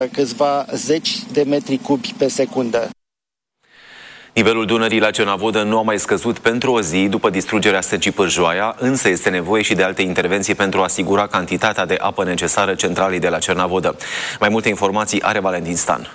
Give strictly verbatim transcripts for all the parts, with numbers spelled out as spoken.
câțiva zeci de metri cubi pe secundă. Nivelul Dunării la Cernavodă nu a mai scăzut pentru o zi după distrugerea săcii Pârjoaia, însă este nevoie și de alte intervenții pentru a asigura cantitatea de apă necesară centralei de la Cernavodă. Mai multe informații are Valentin Stan.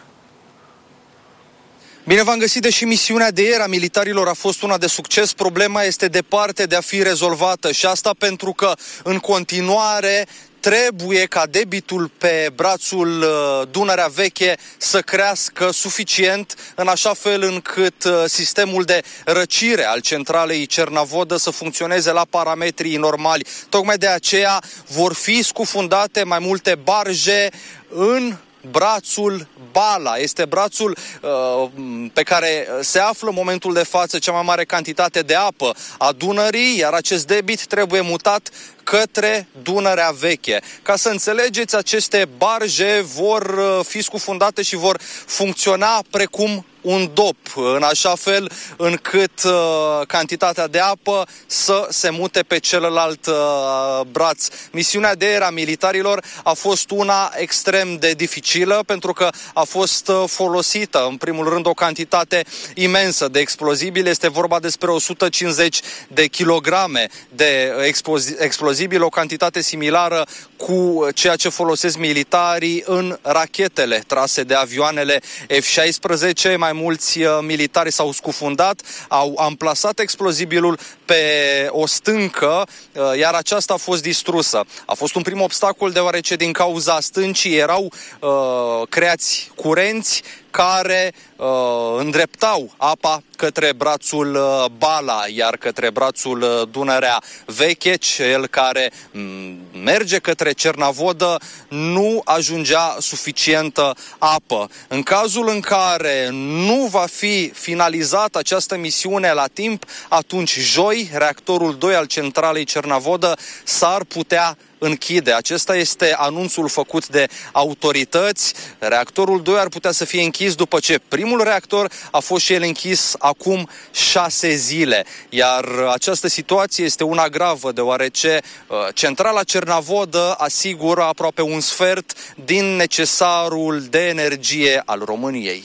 Bine v-am găsit, deși misiunea de ieri a militarilor a fost una de succes, problema este departe de a fi rezolvată și asta pentru că în continuare trebuie ca debitul pe brațul Dunărea Veche să crească suficient în așa fel încât sistemul de răcire al centralei Cernavodă să funcționeze la parametrii normali. Tocmai de aceea vor fi scufundate mai multe barje în brațul Bala. Este brațul uh, pe care se află în momentul de față cea mai mare cantitate de apă a Dunării, iar acest debit trebuie mutat către Dunărea Veche. Ca să înțelegeți, aceste barje vor fi scufundate și vor funcționa precum un dop, în așa fel încât uh, cantitatea de apă să se mute pe celălalt uh, braț. Misiunea de ieri a militarilor a fost una extrem de dificilă pentru că a fost uh, folosită în primul rând o cantitate imensă de explozibili. Este vorba despre o sută cincizeci de kilograme de explozi- explozibili, o cantitate similară cu ceea ce folosesc militarii în rachetele trase de avioanele F șaisprezece. Mai mulți uh, militari s-au scufundat, au amplasat explozibilul pe o stâncă, uh, iar aceasta a fost distrusă. A fost un prim obstacol deoarece din cauza stâncii erau uh, creați curenți care uh, îndreptau apa către brațul uh, Bala, iar către brațul uh, Dunărea Veche, cel care m- merge către Cernavodă, nu ajungea suficientă apă. În cazul în care nu va fi finalizată această misiune la timp, atunci joi, reactorul doi al centralei Cernavodă s-ar putea închide. Acesta este anunțul făcut de autorități. Reactorul doi ar putea să fie închis după ce primul reactor a fost și el închis acum șase zile. Iar această situație este una gravă, deoarece uh, centrala Cernavodă asigură aproape un sfert din necesarul de energie al României.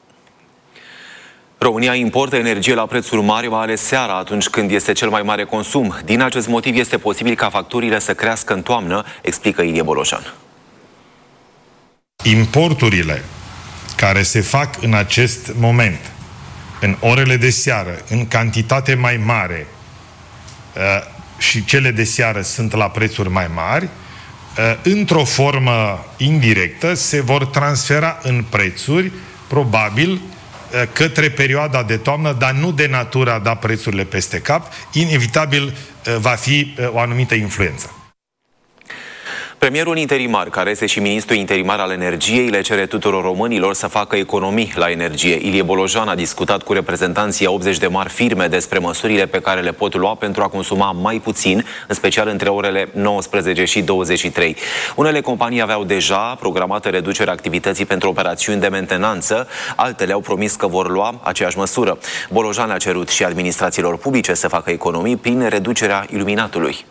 România importă energie la prețuri mari, mai ales seara, atunci când este cel mai mare consum. Din acest motiv este posibil ca facturile să crească în toamnă, explică Ilie Bolojan. Importurile care se fac în acest moment, în orele de seară, în cantitate mai mare și cele de seară sunt la prețuri mai mari, într-o formă indirectă se vor transfera în prețuri, probabil, către perioada de toamnă, dar nu de natura a da prețurile peste cap, inevitabil va fi o anumită influență. Premierul interimar, care este și ministrul interimar al energiei, le cere tuturor românilor să facă economii la energie. Ilie Bolojan a discutat cu reprezentanții a optzeci de mari firme despre măsurile pe care le pot lua pentru a consuma mai puțin, în special între orele nouăsprezece și douăzeci și trei. Unele companii aveau deja programată reducerea activității pentru operațiuni de mentenanță, altele au promis că vor lua aceeași măsură. Bolojan a cerut și administrațiilor publice să facă economii prin reducerea iluminatului.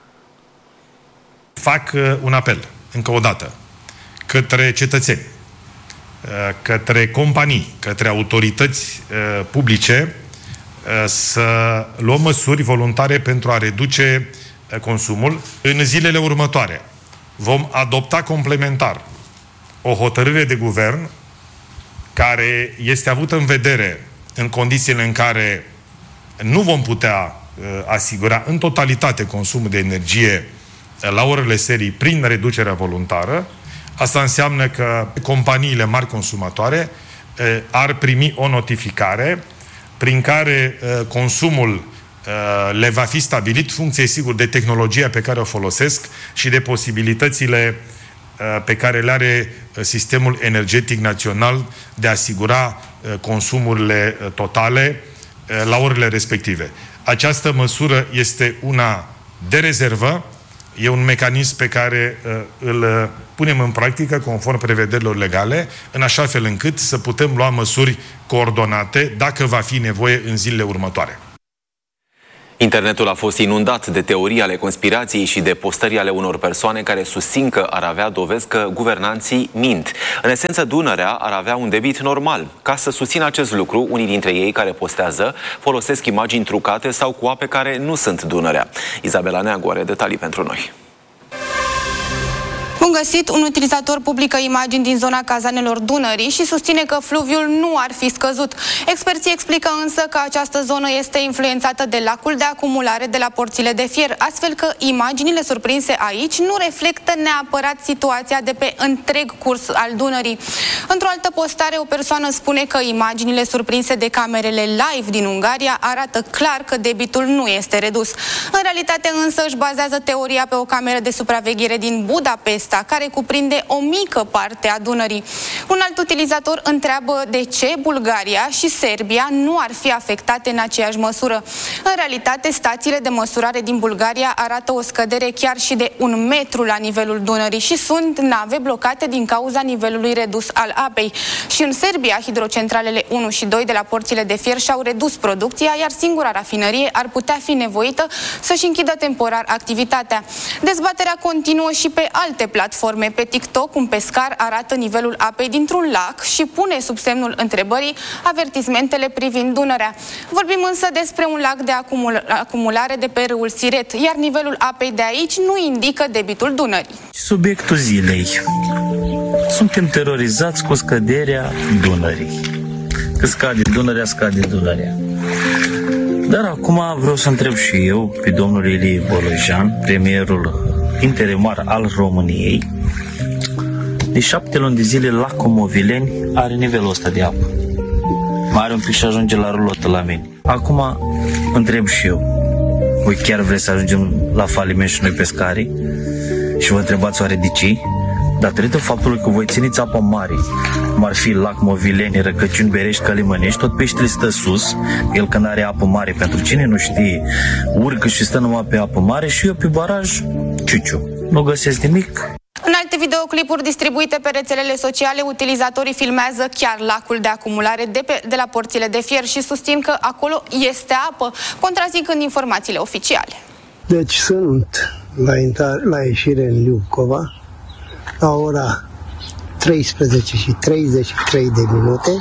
Fac un apel, încă o dată, către cetățeni, către companii, către autorități publice să luăm măsuri voluntare pentru a reduce consumul. În zilele următoare vom adopta complementar o hotărâre de guvern care este avută în vedere în condițiile în care nu vom putea asigura în totalitate consumul de energie la orele serii prin reducerea voluntară. Asta înseamnă că companiile mari consumatoare eh, ar primi o notificare prin care eh, consumul eh, le va fi stabilit, funcție sigur de tehnologia pe care o folosesc și de posibilitățile eh, pe care le are sistemul energetic național de a asigura eh, consumurile eh, totale eh, la orele respective. Această măsură este una de rezervă. E un mecanism pe care uh, îl uh, punem în practică conform prevederilor legale, în așa fel încât să putem lua măsuri coordonate dacă va fi nevoie în zilele următoare. Internetul a fost inundat de teorii ale conspirației și de postări ale unor persoane care susțin că ar avea dovezi că guvernanții mint. În esență, Dunărea ar avea un debit normal. Ca să susțină acest lucru, unii dintre ei care postează folosesc imagini trucate sau cu ape care nu sunt Dunărea. Izabela Neagu are detalii pentru noi. Bun găsit, un utilizator publică imagini din zona cazanelor Dunării și susține că fluviul nu ar fi scăzut. Experții explică însă că această zonă este influențată de lacul de acumulare de la porțile de fier, astfel că imaginile surprinse aici nu reflectă neapărat situația de pe întreg curs al Dunării. Într-o altă postare, o persoană spune că imaginile surprinse de camerele live din Ungaria arată clar că debitul nu este redus. În realitate însă își bazează teoria pe o cameră de supraveghere din Budapesta, care cuprinde o mică parte a Dunării. Un alt utilizator întreabă de ce Bulgaria și Serbia nu ar fi afectate în aceeași măsură. În realitate, stațiile de măsurare din Bulgaria arată o scădere chiar și de un metru la nivelul Dunării și sunt nave blocate din cauza nivelului redus al apei. Și în Serbia, hidrocentralele unu și doi de la porțile de fier și-au redus producția, iar singura rafinărie ar putea fi nevoită să-și închidă temporar activitatea. Dezbaterea continuă și pe alte platforme. Pe TikTok, un pescar arată nivelul apei dintr-un lac și pune sub semnul întrebării avertismentele privind Dunărea. Vorbim însă despre un lac de acumul acumulare de pe râul Siret, iar nivelul apei de aici nu indică debitul Dunării. Subiectul zilei. Suntem terorizați cu scăderea Dunării. Că scade Dunărea, scade Dunărea. Dar acum vreau să întreb și eu pe domnul Ilie Bolojan, premierul interimar al României. De șapte luni de zile lacul Movileni are nivelul ăsta de apă. Mai are un pic și ajunge la rulotă la mine. Acum întreb și eu, voi chiar vreți să ajungem la faliment și noi pescarii? Și vă întrebați oare de ce? Datorită faptului că voi țineți apă mare, cum ar fi lac Movileni, Răcăciuni, Berești, Călimănești, tot peștele stă sus, el când are apă mare, pentru cine nu știe, urcă și stă numai pe apă mare și eu pe baraj, ciuciu, nu găsesc nimic. În alte videoclipuri distribuite pe rețelele sociale, utilizatorii filmează chiar lacul de acumulare de, pe, de la porțile de fier și susțin că acolo este apă, contrazicând informațiile oficiale. Deci sunt la, intrare, la ieșire în Liubcova, la ora treisprezece și treizeci și trei de minute,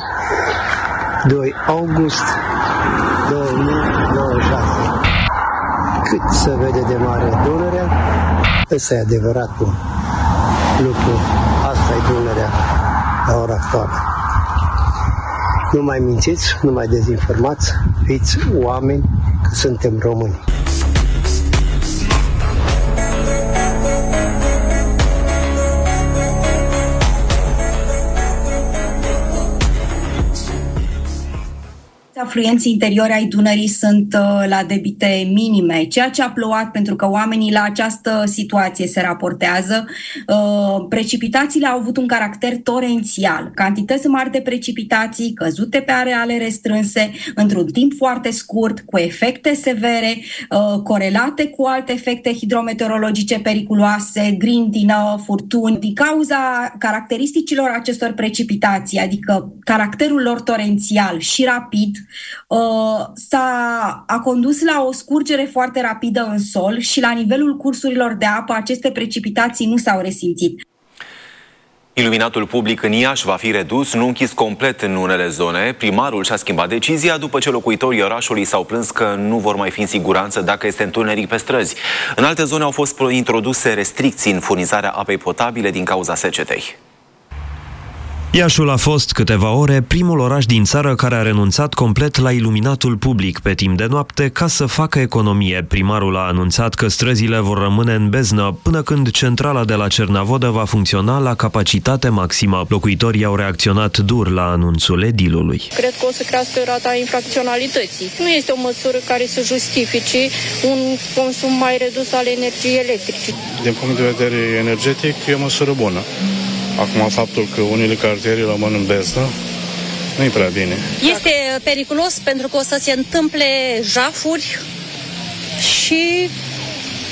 doi august două mii douăzeci și șase. Cât se vede de mare Dunărea, ăsta e adevăratul lucru, asta e Dunărea la ora actuală. Nu mai mințiți, nu mai dezinformați, fiți oameni, că suntem români. Afluenții interiori ai Dunării sunt uh, la debite minime, ceea ce a plouat pentru că oamenii la această situație se raportează. Uh, precipitațiile au avut un caracter torențial, cantități mari de precipitații căzute pe areale restrânse, într-un timp foarte scurt, cu efecte severe, uh, corelate cu alte efecte hidrometeorologice periculoase, grindină, furtuni. Din cauza caracteristicilor acestor precipitații, adică caracterul lor torențial și rapid, Uh, s-a a condus la o scurgere foarte rapidă în sol și la nivelul cursurilor de apă aceste precipitații nu s-au resimțit. Iluminatul public în Iași va fi redus, nu închis complet în unele zone. Primarul și-a schimbat decizia după ce locuitorii orașului s-au plâns că nu vor mai fi în siguranță dacă este întuneric pe străzi. În alte zone au fost introduse restricții în furnizarea apei potabile din cauza secetei. Iașul a fost câteva ore primul oraș din țară care a renunțat complet la iluminatul public pe timp de noapte ca să facă economie. Primarul a anunțat că străzile vor rămâne în beznă până când centrala de la Cernavodă va funcționa la capacitate maximă. Locuitorii au reacționat dur la anunțul edilului. Cred că o să crească rata infracționalității. Nu este o măsură care să justifice un consum mai redus al energiei electrice. Din punct de vedere energetic, e o măsură bună. Acum, faptul că unele cartiere rămân în beznă, nu e prea bine. Este periculos pentru că o să se întâmple jafuri și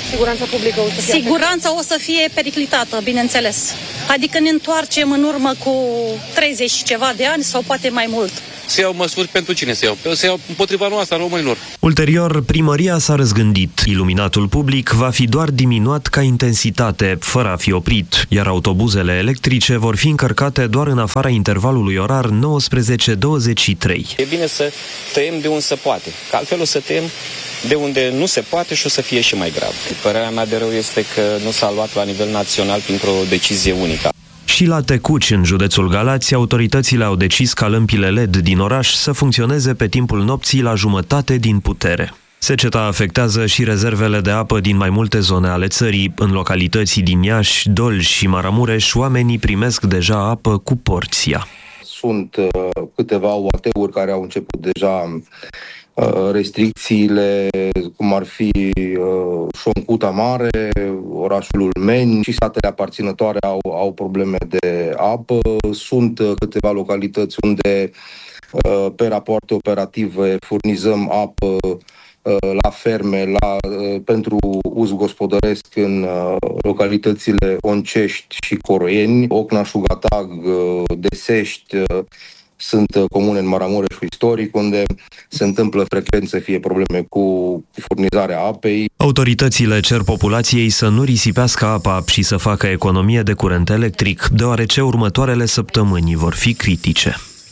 Siguranța publică o să fie Siguranța o să fie periclitată, bineînțeles. Adică ne întoarcem în urmă cu treizeci și ceva de ani sau poate mai mult. Se iau măsuri pentru cine se iau? Se iau împotriva noastră, a românilor. Ulterior, primăria s-a răzgândit. Iluminatul public va fi doar diminuat ca intensitate, fără a fi oprit, iar autobuzele electrice vor fi încărcate doar în afara intervalului orar nouăsprezece douăzeci și trei. E bine să tăiem de unde se poate, că altfel o să tăiem de unde nu se poate și o să fie și mai grav. Părerea mea de rău este că nu s-a luat la nivel național printr-o decizie unică. Și la Tecuci, în județul Galați, autoritățile au decis ca lămpile L E D din oraș să funcționeze pe timpul nopții la jumătate din putere. Seceta afectează și rezervele de apă din mai multe zone ale țării. În localități din Iași, Dolj și Maramureș, oamenii primesc deja apă cu porția. Sunt uh, câteva U A T-uri care au început deja uh, restricțiile, cum ar fi uh, Șoncuta Mare, orașul Ulmeni și satele aparținătoare au, au probleme de apă. Sunt uh, câteva localități unde uh, pe rapoarte operative furnizăm apă la ferme, la, pentru uz gospodăresc în localitățile Oncești și Coroieni, Ocna, Șugatag, Desești, sunt comune în Maramureșul istoric, unde se întâmplă frecvent să fie probleme cu furnizarea apei. Autoritățile cer populației să nu risipească apa și să facă economie de curent electric, deoarece următoarele săptămâni vor fi critice.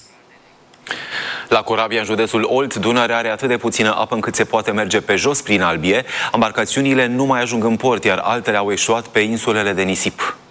La Corabia, în județul Olt, Dunărea are atât de puțină apă încât se poate merge pe jos prin Albie. Embarcațiunile nu mai ajung în port, iar altele au eșuat pe insulele de nisip.